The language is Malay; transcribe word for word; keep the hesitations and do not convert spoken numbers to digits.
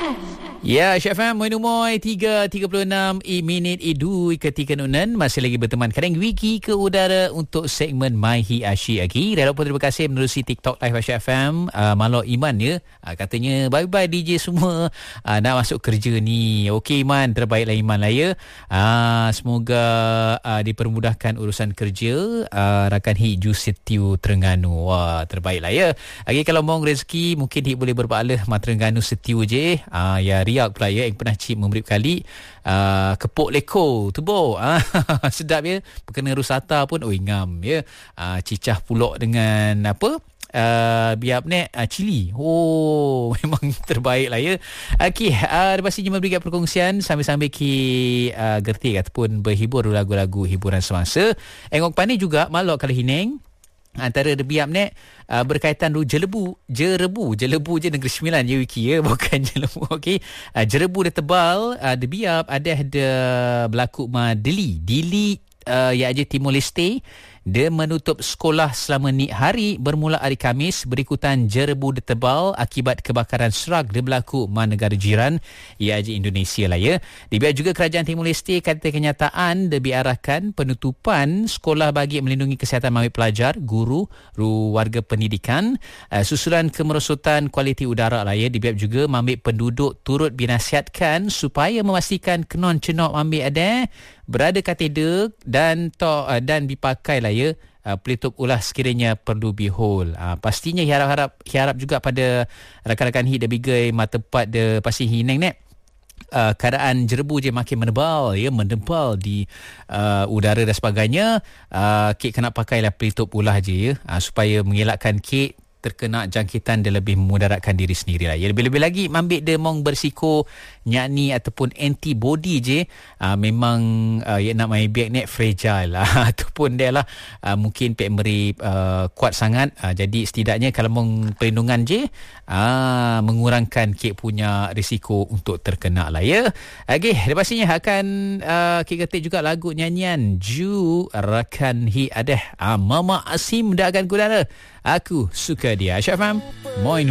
Ya, Syaf M, Moin Umoy, tiga tiga puluh enam i minit idui ketika nunan. Masih lagi berteman kadang wiki ke udara untuk segmen My Hi Ashi lagi. Dan lupa terima kasih menerusi TikTok Live Syaf M. Uh, Malau Iman ya, uh, katanya bye-bye D J semua, uh, nak masuk kerja ni. Okey Iman, terbaiklah Iman lah ya. Uh, semoga uh, dipermudahkan urusan kerja. uh, Rakan Hi Ju Setiu Terengganu. Wah, terbaiklah ya. Lagi kalau mau rezeki, mungkin Hi boleh berbalah mat Terengganu Setiu je. uh, Ya, Riak pula ya, yang pernah cip memberi kali uh, kepuk leko tu bo. uh, sedap ya, berkena rusata pun oi ngam ya. uh, cicah pulak dengan apa Uh, biar ni uh, cili. Oh, memang terbaik lah ya. Okey, uh, lepas ini memberikan perkongsian sambil-sambil ki uh, gertik ataupun berhibur lagu-lagu hiburan semasa. Engok pani juga malok kalau hineng antara debiap ni uh, berkaitan du jelebu, jerebu, jelebu je Negeri Sembilan je wiki ya, bukan jelebu. Okey. Uh, jerebu dia tebal, uh, debiap ada ada berlaku ma dili, dili uh, ya aja Timor Leste. Dia menutup sekolah selama ni hari bermula hari Khamis berikutan jerebu ditebal akibat kebakaran serak dia berlaku ma negara jiran ia aja Indonesia lah ya. Dibiar juga kerajaan Timor Leste kata kenyataan dia biarahkan penutupan sekolah bagi melindungi kesihatan ambil pelajar, guru, ru warga pendidikan. Uh, susulan kemerosotan kualiti udara lah ya. Dibiar juga ambil penduduk turut binasihatkan supaya memastikan kenon cenok ambil ada berada katedra dan to, uh, dan dipakai lah ya uh, pelitup ulah sekiranya perlu bihol. Uh, pastinya harap-harap harap juga pada rakan-rakan Hi dan bigai matepat de pasti hineng nek. Uh, keadaan jerebu je makin menebal ya, menebal di uh, udara dan sebagainya. Uh, kek kena pakailah pelitup ulah je ya, uh, supaya mengelakkan kek terkena jangkitan dia lebih memudaratkan diri sendiri lah. Ya, lebih-lebih lagi ambil dia mong bersiko nyakni ataupun antibody je, uh, memang uh, ya nak main biak ni fragile lah ataupun dia lah uh, mungkin pek meri uh, kuat sangat. Uh, jadi setidaknya kalau mong perlindungan je uh, mengurangkan kek punya risiko untuk terkena lah ya. Okey, lepas ni akan uh, kek ketik juga lagu nyanyian Ju Rakan Hi Adah. Uh, Mama Asim dah akan kudara. Aku suka dia. Syaf M, Moin